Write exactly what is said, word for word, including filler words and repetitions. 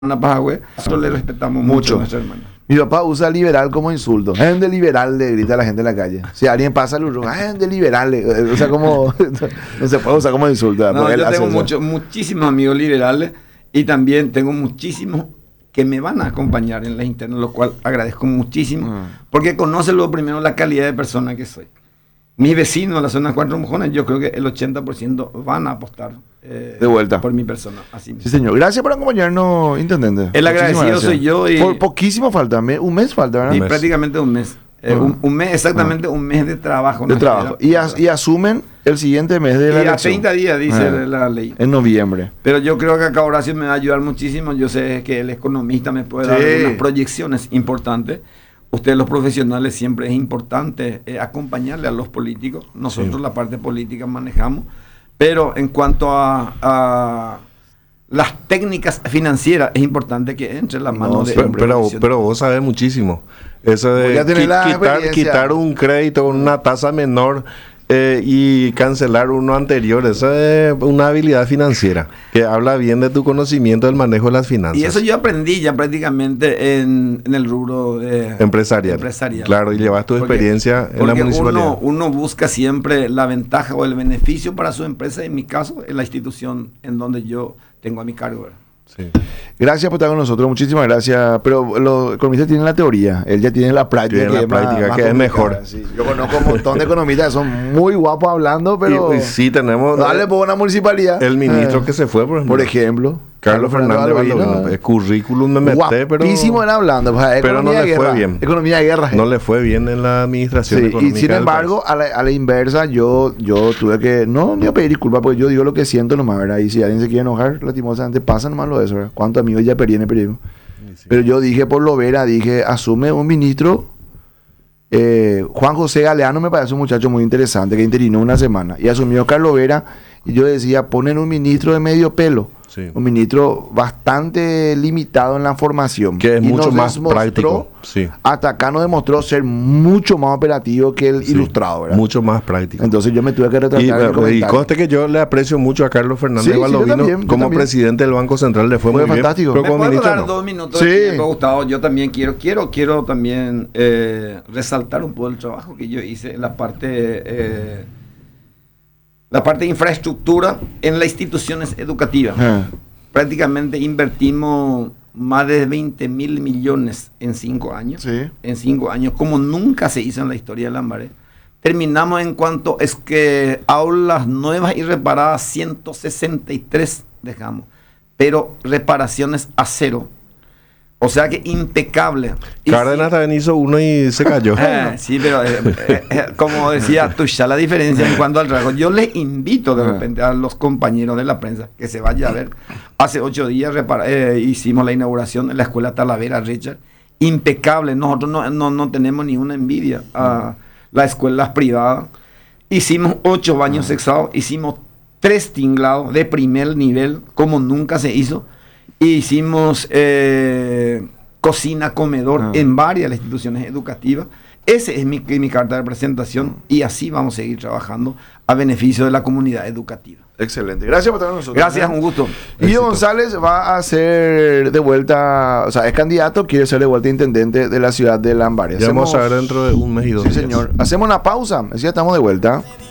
Pajagüe, nosotros le respetamos mucho, Mucho. a nuestra hermana. Mi papá usa liberal como insulto. Es de liberal, le grita a la gente en la calle. Si alguien pasa el urrón, es de liberal. le- O sea, como. No se puede usar como insulto. No, porque él yo hace tengo eso. mucho, muchísimos amigos liberales y también tengo muchísimos que me van a acompañar en la interna, lo cual agradezco muchísimo, Mm. porque conocen lo primero la calidad de persona que soy. Mis vecinos de la zona Cuatro Mojones, yo creo que el ochenta por ciento van a apostar eh, De vuelta. por mi persona. Así Sí, mismo. señor. Gracias por acompañarnos, intendente. El Muchísimas agradecido gracias. soy yo y- Por poquísimo falta, me- un mes falta, ¿verdad? Y mes. prácticamente un mes. Eh, Ah. un, un mes, exactamente un mes de trabajo. De nos trabajo. queda. Y, as- y asumen el siguiente mes de la Y a elección. treinta días, dice Ah. la ley. En noviembre. Pero yo creo que acá Horacio me va a ayudar muchísimo. Yo sé que el economista me puede dar Sí. algunas proyecciones importantes. Ustedes los profesionales siempre es importante eh, acompañarle a los políticos. Nosotros Sí. la parte política manejamos. Pero en cuanto a, a las técnicas financieras, es importante que entre la mano No, de... Pero, un pero, profesional. pero vos sabés muchísimo. Eso de Voy a tener qui- la quitar, experiencia. quitar un crédito con una tasa menor eh, y cancelar uno anterior, esa es una habilidad financiera que habla bien de tu conocimiento del manejo de las finanzas. Y eso yo aprendí ya prácticamente en, en el rubro de empresarial. empresarial. Claro, y llevas tu Porque- experiencia en la porque municipalidad. uno, uno busca siempre la ventaja o el beneficio para su empresa, en mi caso, en la institución en donde yo tengo a mi cargo. ¿verdad? Sí. Gracias por estar con nosotros, muchísimas gracias. Pero los economistas tienen la teoría, él ya tiene la práctica. Tiene la es más- práctica, más que es complicada, mejor. sí. Yo conozco un montón de economistas que son muy guapos hablando, pero. Y- y sí, tenemos Dale por una municipalidad. el ministro Eh, que se fue, por ejemplo. Por ejemplo. Carlos Fernández Baldovino. El currículum me meté, pero, Guapísimo era hablando. pues, pero no economía le de fue guerra, bien. Economía de guerra. no le fue bien en la administración Sí, y económica sin del embargo, a la, a la inversa, yo, yo tuve que, no me voy a pedir disculpas porque yo digo lo que siento nomás, ¿verdad? Y si alguien se quiere enojar, lastimosamente pasa nomás lo de eso, ¿verdad? ¿Cuántos amigos ya perdí en el periodismo? país. Sí. Pero yo dije por lo vera, dije, asume un ministro, eh, Juan José Galeano me parece un muchacho muy interesante, que interinó una semana, y asumió Carlos Vera, y yo decía, ponen un ministro de medio pelo. Sí. Un ministro bastante limitado en la formación. Que es Y mucho nos más demostró- práctico. Sí. Hasta acá nos demostró ser mucho más operativo que el Sí. ilustrado, ¿verdad? Mucho más práctico. Entonces yo me tuve que Y, retratar en el eh, y comentario. conste que yo le aprecio mucho a Carlos Fernández Sí, sí, yo Baldovino también, yo como también. presidente del Banco Central, le fue, Fue muy fantástico. bien. ¿Me Pero como puedo ministro dar no. dos minutos Sí. de tiempo, Gustavo? Yo también quiero, quiero, quiero también eh, resaltar un poco el trabajo que yo hice en la parte, eh, la parte de infraestructura en las instituciones educativas. Ah, Prácticamente invertimos más de veinte mil millones en cinco años. sí. En cinco años, como nunca se hizo en la historia de Lambaré. Terminamos en cuanto es que aulas nuevas y reparadas, ciento sesenta y tres dejamos, pero reparaciones a cero. O sea que impecable. Y Cárdenas sí- también hizo uno y se cayó. Eh, sí, pero eh, eh, eh, como decía Tucha, la diferencia en cuanto al trabajo. Yo les invito de repente a los compañeros de la prensa que se vaya a ver. Hace ocho días repara- eh, hicimos la inauguración en la escuela Talavera, Richard. Impecable. Nosotros no, no, no tenemos ni una envidia a las escuelas privadas. Hicimos ocho baños sexados, hicimos tres tinglados de primer nivel, como nunca se hizo. Hicimos eh, cocina, comedor Ah. en varias de las instituciones educativas. Esa es mi, mi carta de presentación y así vamos a seguir trabajando a beneficio de la comunidad educativa. Excelente. Gracias por estar con nosotros. Gracias, ¿eh? un gusto. Guido Éxito. González va a ser de vuelta, o sea, es candidato, quiere ser de vuelta intendente de la ciudad de Lambaré. Ya vamos a ver dentro de un mes y dos Sí, días. señor. Hacemos una pausa, así ya estamos de vuelta.